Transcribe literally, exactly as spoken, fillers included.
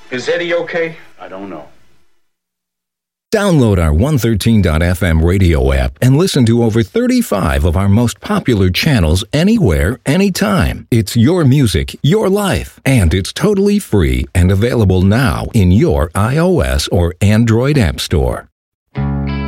Is Eddie okay? I don't know. Download our one thirteen dot f m radio app and listen to over thirty-five of our most popular channels anywhere, anytime. It's your music, your life, and it's totally free and available now in your iOS or Android app store.